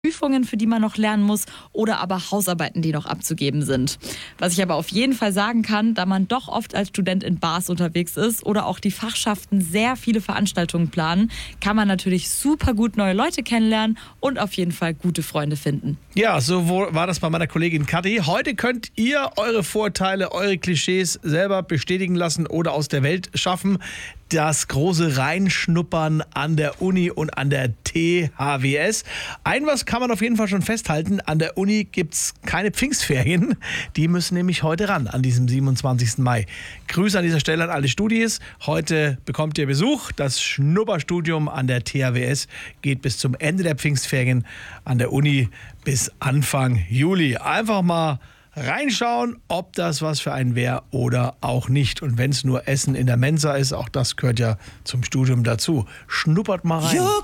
Prüfungen, für die man noch lernen muss, oder aber Hausarbeiten, die noch abzugeben sind. Was ich aber auf jeden Fall sagen kann, da man doch oft als Student in Bars unterwegs ist oder auch die Fachschaften sehr viele Veranstaltungen planen, kann man natürlich super gut neue Leute kennenlernen und auf jeden Fall gute Freunde finden. Ja, so war das bei meiner Kollegin Kathi. Heute könnt ihr eure Vorteile, eure Klischees selber bestätigen lassen oder aus der Welt schaffen. Das große Reinschnuppern an der Uni und an der THWS. Was kann man auf jeden Fall schon festhalten. An der Uni gibt es keine Pfingstferien. Die müssen nämlich heute ran, an diesem 27. Mai. Grüße an dieser Stelle an alle Studis. Heute bekommt ihr Besuch. Das Schnupperstudium an der THWS geht bis zum Ende der Pfingstferien. An der Uni bis Anfang Juli. Einfach mal reinschauen, ob das was für einen wäre oder auch nicht. Und wenn es nur Essen in der Mensa ist, auch das gehört ja zum Studium dazu. Schnuppert mal rein.